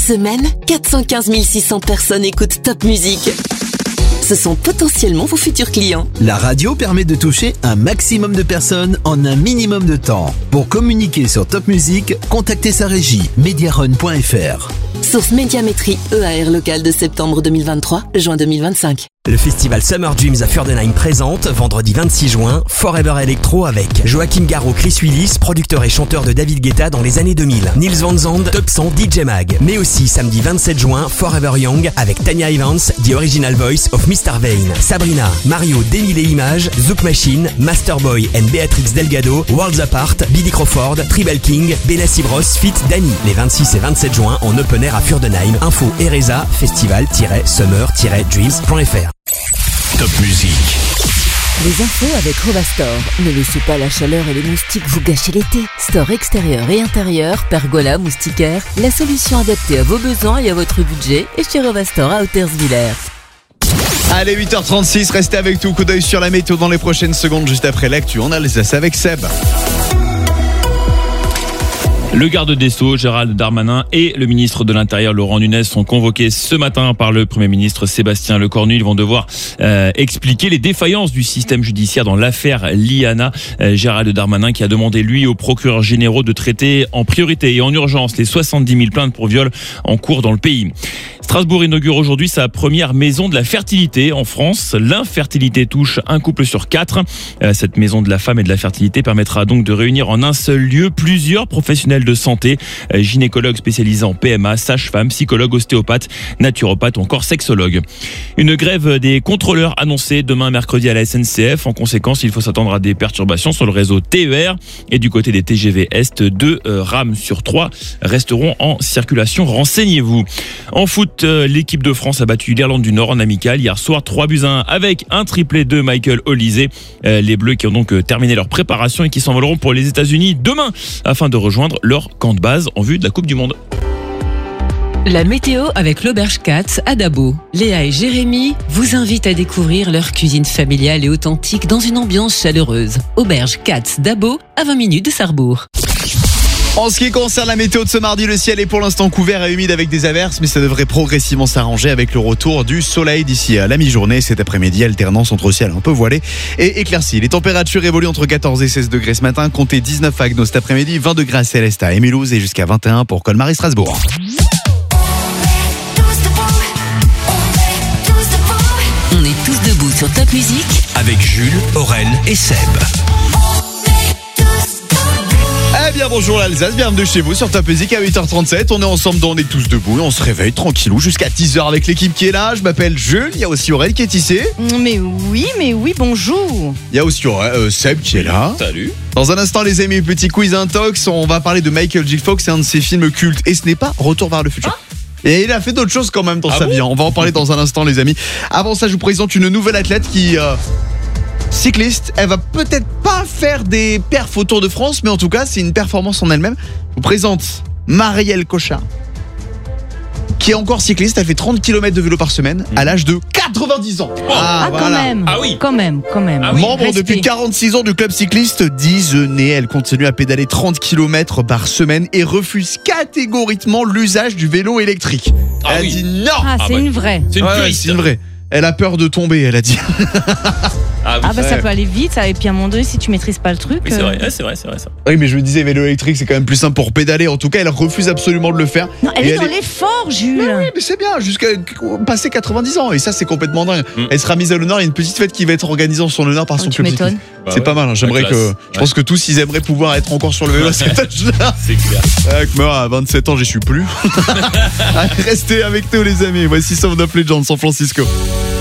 semaine, 415 600 personnes écoutent Top Music. Ce sont potentiellement vos futurs clients. La radio permet de toucher un maximum de personnes en un minimum de temps. Pour communiquer sur Top Music, contactez sa régie, mediarun.fr. Source Médiamétrie EAR local de septembre 2023, juin 2025. Le festival Summer Dreams à Furdenheim présente, vendredi 26 juin, Forever Electro avec Joachim Garraud, Chris Willis, producteur et chanteur de David Guetta dans les années 2000, Nils Van Zandt, Top 100, DJ Mag. Mais aussi samedi 27 juin, Forever Young avec Tanya Evans, The Original Voice of Mr. Vane, Sabrina, Mario, Dénil et Images, Zouk Machine, Masterboy and Béatrix Delgado, Worlds Apart, Billy Crawford, Tribal King, Benassi Bros, Fit, Dani. Les 26 et 27 juin en open air à Furdenheim. Info Ereza, festival-summer-dreams.fr. Top Music. Les infos avec Rovastor. Ne laissez pas la chaleur et les moustiques vous gâcher l'été. Store extérieur et intérieur, pergola, moustiquaire, la solution adaptée à vos besoins et à votre budget est chez Rovastor à Hautersviller. Allez, 8h36, restez avec tout. Coup d'œil sur la météo dans les prochaines secondes, juste après l'actu. On a les As avec Seb. Le garde des Sceaux, Gérald Darmanin, et le ministre de l'Intérieur, Laurent Nunez, sont convoqués ce matin par le Premier ministre Sébastien Lecornu. Ils vont devoir expliquer les défaillances du système judiciaire dans l'affaire Liana. Gérald Darmanin qui a demandé, lui, aux procureurs généraux de traiter en priorité et en urgence les 70 000 plaintes pour viol en cours dans le pays. Strasbourg inaugure aujourd'hui sa première maison de la fertilité en France. L'infertilité touche un couple sur 4. Cette maison de la femme et de la fertilité permettra donc de réunir en un seul lieu plusieurs professionnels de santé, gynécologues spécialisés en PMA, sages-femmes, psychologues, ostéopathes, naturopathes ou encore sexologues. Une grève des contrôleurs annoncée demain mercredi à la SNCF. En conséquence, il faut s'attendre à des perturbations sur le réseau TER et du côté des TGV Est, 2 rames sur 3 resteront en circulation. Renseignez-vous. En foot, l'équipe de France a battu l'Irlande du Nord en amical hier soir 3-1 avec un triplé de Michael Olise. Les Bleus qui ont donc terminé leur préparation et qui s'envoleront pour les États-Unis demain afin de rejoindre leur camp de base en vue de la Coupe du Monde. La météo avec l'Auberge Katz à Dabo. Léa et Jérémy vous invitent à découvrir leur cuisine familiale et authentique dans une ambiance chaleureuse. Auberge Katz Dabo, à 20 minutes de Sarrebourg. En ce qui concerne la météo de ce mardi, le ciel est pour l'instant couvert et humide avec des averses, mais ça devrait progressivement s'arranger avec le retour du soleil d'ici à la mi-journée. Cet après-midi, alternance entre ciel un peu voilé et éclairci. Les températures évoluent entre 14 et 16 degrés ce matin, comptez 19 à Agnos cet après-midi, 20 degrés à Célestat et Mulhouse et jusqu'à 21 pour Colmar et Strasbourg. On est tous debout sur Top Music Avec Jules, Aurel et Seb. Eh bien bonjour l'Alsace, bienvenue chez vous sur Top Music à 8h37. On est ensemble dans On est tous debout et on se réveille tranquillou jusqu'à 10h avec l'équipe qui est là. Je m'appelle Jules, il y a aussi Aurel qui est ici. Mais oui, bonjour. Il y a aussi Seb qui est là. Salut. Dans un instant les amis, petit quiz intox, on va parler de Michael J. Fox, c'est un de ses films cultes et ce n'est pas Retour vers le futur. Et il a fait d'autres choses quand même dans sa vie. On va en parler dans un instant les amis. Avant ça je vous présente une nouvelle athlète qui... cycliste, elle va peut-être pas faire des perfs au Tour de France, mais en tout cas c'est une performance en elle-même. Je vous présente Marielle Cochard, qui est encore cycliste. Elle fait 30 km de vélo par semaine à l'âge de 90 ans. Voilà. Quand même. Ah oui. Quand même. Ah oui. Membre depuis 46 ans du club cycliste d'Izenay, elle continue à pédaler 30 km par semaine et refuse catégoriquement l'usage du vélo électrique. Elle a dit non. C'est une vraie. C'est une puriste. C'est une vraie. Elle a peur de tomber, elle a dit. Ça peut aller vite, et puis à un moment donné, si tu maîtrises pas le truc. Oui, c'est vrai, c'est vrai ça. Oui, mais je me disais, vélo électrique, c'est quand même plus simple pour pédaler. En tout cas, elle refuse absolument de le faire. Non, elle est dans l'effort, Jules. Mais oui, mais c'est bien, jusqu'à passer 90 ans. Et ça, c'est complètement dingue. Elle sera mise à l'honneur. Il y a une petite fête qui va être organisée en son honneur par son club. m'étonnes. C'est pas mal. J'aimerais que. Je pense que tous, ils aimeraient pouvoir être encore sur le vélo à cet âge-là. C'est clair. Moi, à 27 ans, j'y suis plus. Allez, restez avec nous, les amis. Voici Sound of Legends, San Francisco.